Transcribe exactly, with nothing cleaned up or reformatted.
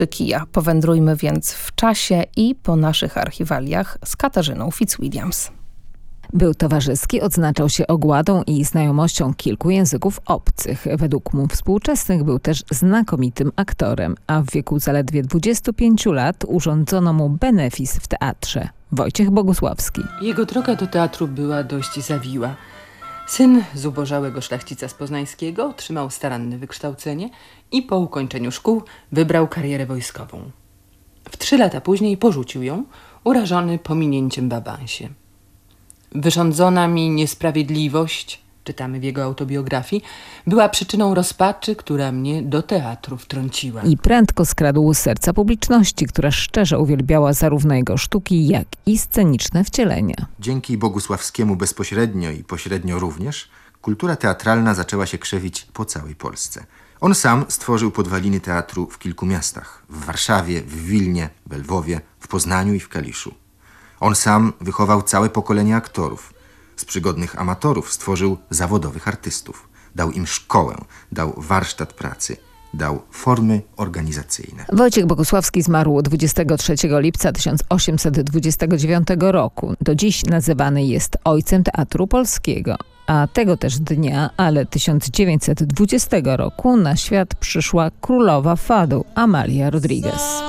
Kija. Powędrujmy więc w czasie i po naszych archiwaliach z Katarzyną Fitzwilliams. Był towarzyski, odznaczał się ogładą i znajomością kilku języków obcych. Według mu współczesnych był też znakomitym aktorem, a w wieku zaledwie dwudziestu pięciu lat urządzono mu benefis w teatrze. Wojciech Bogusławski. Jego droga do teatru była dość zawiła. Syn zubożałego szlachcica z Poznańskiego otrzymał staranne wykształcenie i po ukończeniu szkół wybrał karierę wojskową. W trzy lata później porzucił ją, urażony pominięciem w awansie. Wyrządzona mi niesprawiedliwość, czytamy w jego autobiografii, była przyczyną rozpaczy, która mnie do teatru wtrąciła. I prędko skradł serca publiczności, która szczerze uwielbiała zarówno jego sztuki, jak i sceniczne wcielenia. Dzięki Bogusławskiemu bezpośrednio i pośrednio również kultura teatralna zaczęła się krzewić po całej Polsce. On sam stworzył podwaliny teatru w kilku miastach. W Warszawie, w Wilnie, w Lwowie, w Poznaniu i w Kaliszu. On sam wychował całe pokolenie aktorów. Z przygodnych amatorów stworzył zawodowych artystów. Dał im szkołę, dał warsztat pracy, dał formy organizacyjne. Wojciech Bogusławski zmarł dwudziestego trzeciego lipca tysiąc osiemset dwudziestego dziewiątego roku. Do dziś nazywany jest ojcem teatru polskiego. A tego też dnia, ale tysiąc dziewięćset dwudziestego roku na świat przyszła królowa fadu Amalia Rodriguez.